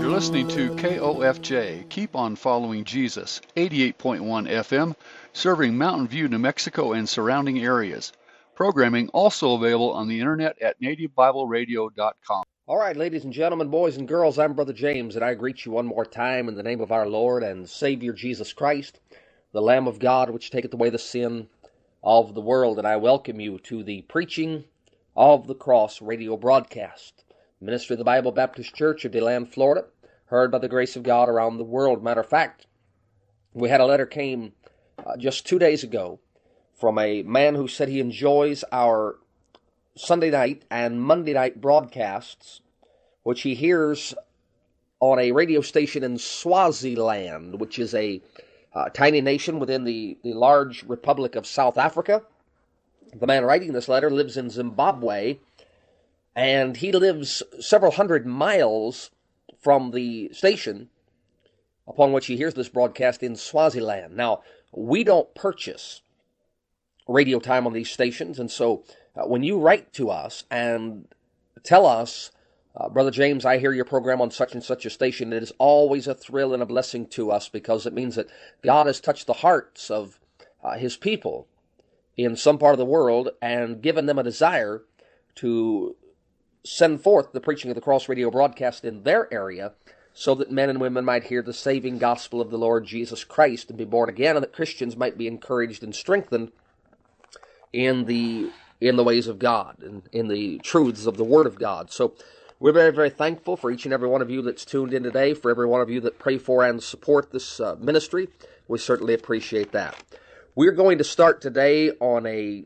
You're listening to KOFJ, Keep on Following Jesus, 88.1 FM, serving Mountain View, New Mexico and surrounding areas. Programming also available on the internet at nativebibleradio.com. All right, ladies and gentlemen, boys and girls, I'm Brother James, and I greet you one more time in the name of our Lord and Savior Jesus Christ, the Lamb of God, which taketh away the sin of the world. And I welcome you to the Preaching of the Cross radio broadcast. Ministry of the Bible Baptist Church of DeLand, Florida, heard by the grace of God around the world. Matter of fact, we had a letter came just 2 days ago from a man who said he enjoys our Sunday night and Monday night broadcasts, which he hears on a radio station in Swaziland, which is a tiny nation within the large Republic of South Africa. The man writing this letter lives in Zimbabwe, and he lives several hundred miles from the station upon which he hears this broadcast in Swaziland. Now, we don't purchase radio time on these stations, and so when you write to us and tell us, Brother James, I hear your program on such and such a station, it is always a thrill and a blessing to us, because it means that God has touched the hearts of His people in some part of the world and given them a desire to send forth the Preaching of the Cross radio broadcast in their area, so that men and women might hear the saving gospel of the Lord Jesus Christ and be born again, and that Christians might be encouraged and strengthened in the ways of God and in the truths of the Word of God. So we're very, very thankful for each and every one of you that's tuned in today, for every one of you that pray for and support this ministry. We certainly appreciate that. We're going to start today on a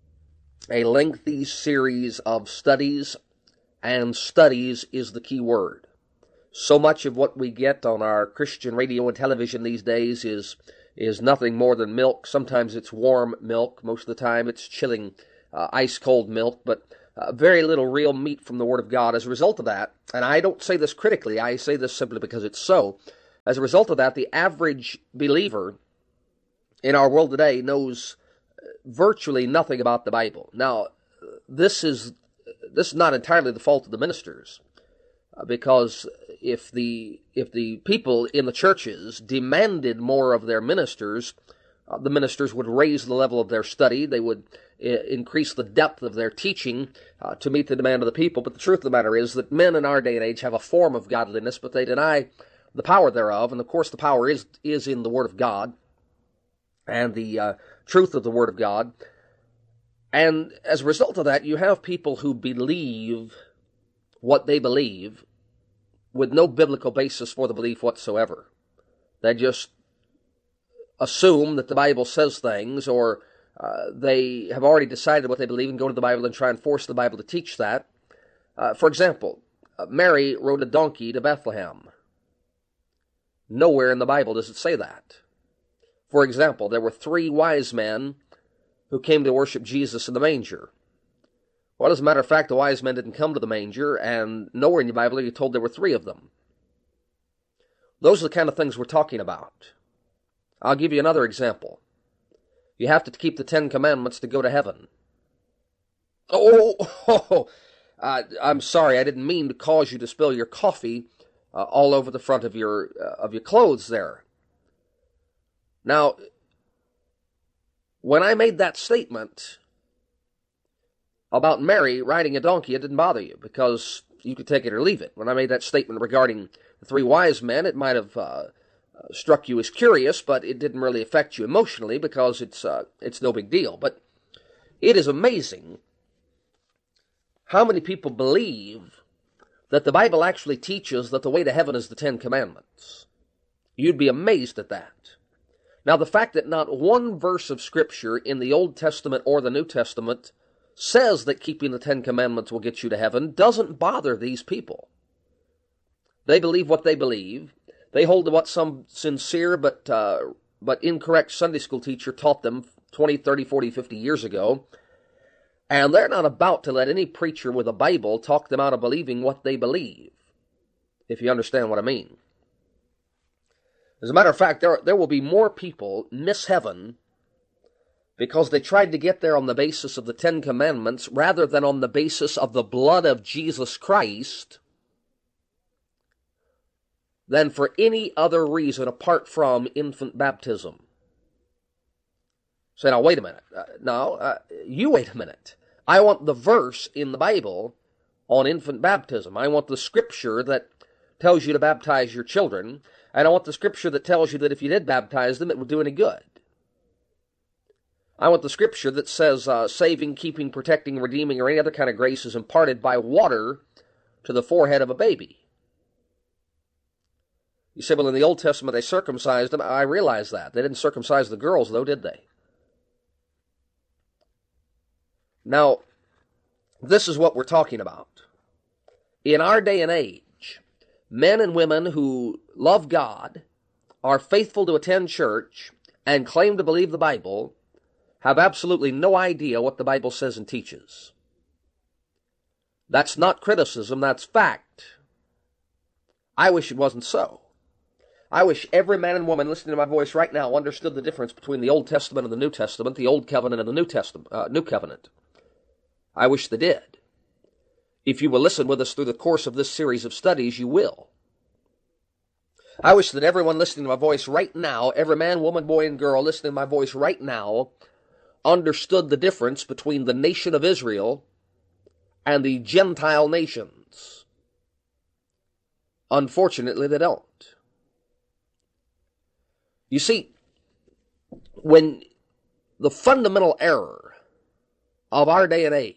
lengthy series of studies, and studies is the key word. So much of what we get on our Christian radio and television these days is nothing more than milk. Sometimes it's warm milk. Most of the time it's chilling, ice-cold milk, but very little real meat from the Word of God. As a result of that, and I don't say this critically, I say this simply because it's so, as a result of that, the average believer in our world today knows virtually nothing about the Bible. Now, this is not entirely the fault of the ministers, because if the people in the churches demanded more of their ministers, the ministers would raise the level of their study. They would increase the depth of their teaching to meet the demand of the people. But the truth of the matter is that men in our day and age have a form of godliness, but they deny the power thereof. And of course, the power is in the Word of God and the truth of the Word of God. And as a result of that, you have people who believe what they believe with no biblical basis for the belief whatsoever. They just assume that the Bible says things, or they have already decided what they believe and go to the Bible and try and force the Bible to teach that. For example, Mary rode a donkey to Bethlehem. Nowhere in the Bible does it say that. For example, there were 3 wise men who came to worship Jesus in the manger. Well, as a matter of fact, the wise men didn't come to the manger, and nowhere in the Bible are you told there were 3 of them. Those are the kind of things we're talking about. I'll give you another example. You have to keep the 10 Commandments to go to heaven. I'm sorry, I didn't mean to cause you to spill your coffee all over the front of your clothes there. Now, when I made that statement about Mary riding a donkey, it didn't bother you, because you could take it or leave it. When I made that statement regarding the 3 wise men, it might have struck you as curious, but it didn't really affect you emotionally, because it's no big deal. But it is amazing how many people believe that the Bible actually teaches that the way to heaven is the 10 Commandments. You'd be amazed at that. Now, the fact that not one verse of Scripture in the Old Testament or the New Testament says that keeping the 10 Commandments will get you to heaven doesn't bother these people. They believe what they believe. They hold to what some sincere but incorrect Sunday school teacher taught them 20, 30, 40, 50 years ago. And they're not about to let any preacher with a Bible talk them out of believing what they believe, if you understand what I mean. As a matter of fact, there will be more people miss heaven because they tried to get there on the basis of the 10 Commandments rather than on the basis of the blood of Jesus Christ than for any other reason apart from infant baptism. Say, now, wait a minute. You wait a minute. I want the verse in the Bible on infant baptism. I want the scripture that tells you to baptize your children, and I want the scripture that tells you that if you did baptize them, it would do any good. I want the scripture that says saving, keeping, protecting, redeeming, or any other kind of grace is imparted by water to the forehead of a baby. You say, well, in the Old Testament they circumcised them. I realize that. They didn't circumcise the girls, though, did they? Now, this is what we're talking about. In our day and age, men and women who love God, are faithful to attend church, and claim to believe the Bible, have absolutely no idea what the Bible says and teaches. That's not criticism, that's fact. I wish it wasn't so. I wish every man and woman listening to my voice right now understood the difference between the Old Testament and the New Testament, the Old Covenant and the New Covenant. I wish they did. If you will listen with us through the course of this series of studies, you will. I wish that everyone listening to my voice right now, every man, woman, boy, and girl listening to my voice right now, understood the difference between the nation of Israel and the Gentile nations. Unfortunately, they don't. You see, when the fundamental error of our day and age,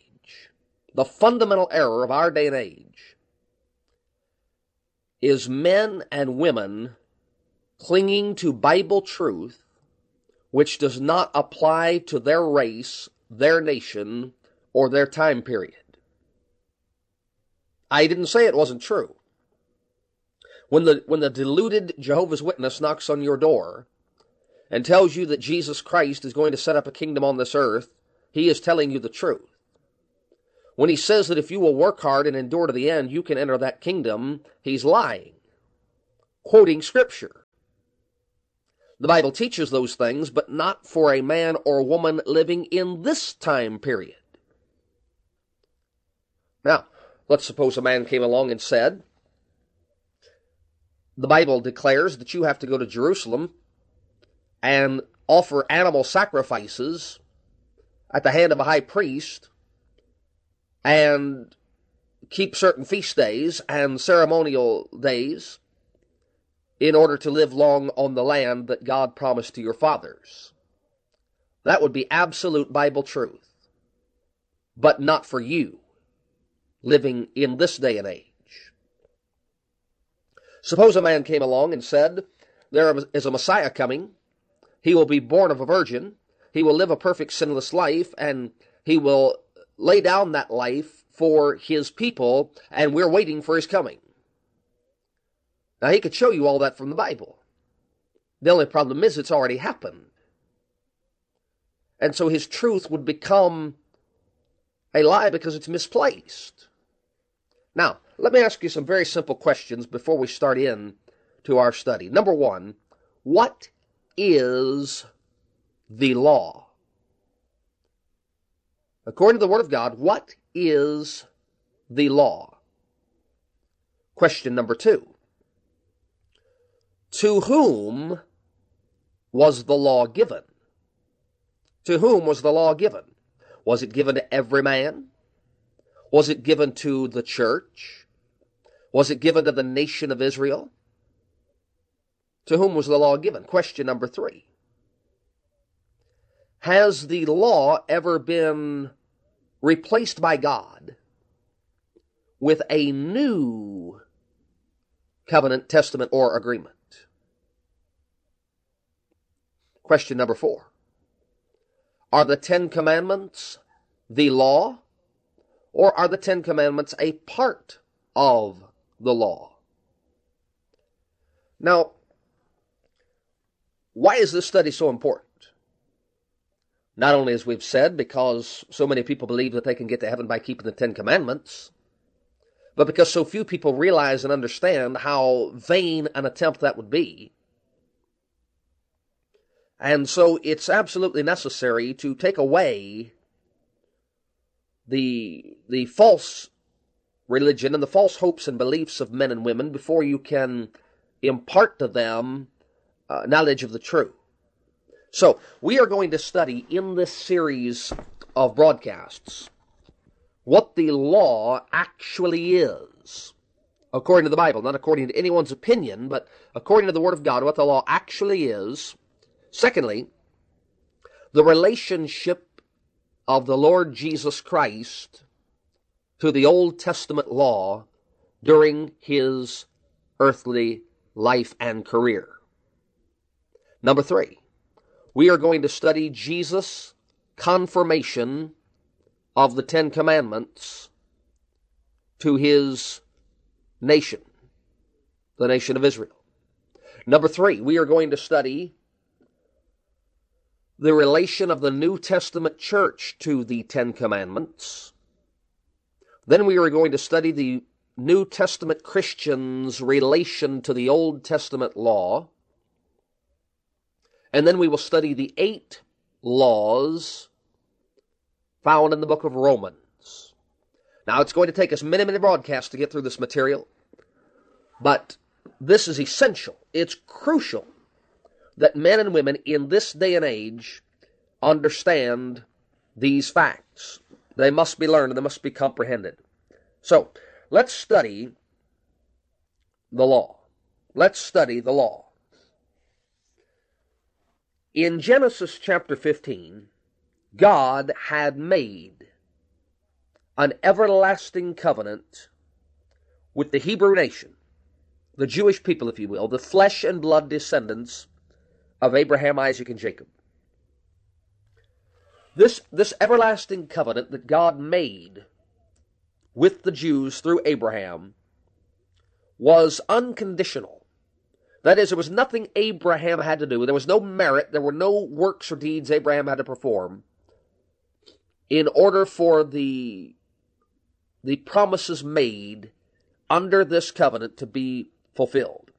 is men and women clinging to Bible truth which does not apply to their race, their nation, or their time period. I didn't say it wasn't true. When the deluded Jehovah's Witness knocks on your door and tells you that Jesus Christ is going to set up a kingdom on this earth, he is telling you the truth. When he says that if you will work hard and endure to the end, you can enter that kingdom, he's lying, quoting Scripture. The Bible teaches those things, but not for a man or woman living in this time period. Now, let's suppose a man came along and said, the Bible declares that you have to go to Jerusalem and offer animal sacrifices at the hand of a high priest and keep certain feast days and ceremonial days in order to live long on the land that God promised to your fathers. That would be absolute Bible truth, but not for you living in this day and age. Suppose a man came along and said, there is a Messiah coming, he will be born of a virgin, he will live a perfect sinless life, and he will lay down that life for his people, and we're waiting for his coming. Now, he could show you all that from the Bible. The only problem is it's already happened. And so his truth would become a lie because it's misplaced. Now, let me ask you some very simple questions before we start in to our study. Number one, what is the law? According to the Word of God, what is the law? Question number two, to whom was the law given? To whom was the law given? Was it given to every man? Was it given to the church? Was it given to the nation of Israel? To whom was the law given? Question number three, has the law ever been replaced by God with a new covenant, testament, or agreement? Question number four, are the Ten Commandments the law, or are the Ten Commandments a part of the law? Now, why is this study so important? Not only, as we've said, because so many people believe that they can get to heaven by keeping the Ten Commandments, but because so few people realize and understand how vain an attempt that would be. And so it's absolutely necessary to take away the false religion and the false hopes and beliefs of men and women before you can impart to them knowledge of the truth. So, we are going to study in this series of broadcasts what the law actually is, according to the Bible, not according to anyone's opinion, but according to the Word of God, what the law actually is. Secondly, the relationship of the Lord Jesus Christ to the Old Testament law during his earthly life and career. Number 3, we are going to study Jesus' confirmation of the Ten Commandments to his nation, the nation of Israel. Number 3, we are going to study the relation of the New Testament church to the Ten Commandments. Then we are going to study the New Testament Christians' relation to the Old Testament law. And then we will study the 8 laws found in the book of Romans. Now, it's going to take us many broadcasts to get through this material, but this is essential. It's crucial that men and women in this day and age understand these facts. They must be learned and they must be comprehended. So, let's study the law. Let's study the law. In Genesis chapter 15, God had made an everlasting covenant with the Hebrew nation, the Jewish people, if you will, the flesh and blood descendants of Abraham, Isaac, and Jacob. This everlasting covenant that God made with the Jews through Abraham was unconditional. That is, there was nothing Abraham had to do. There was no merit. There were no works or deeds Abraham had to perform in order for the promises made under this covenant to be fulfilled.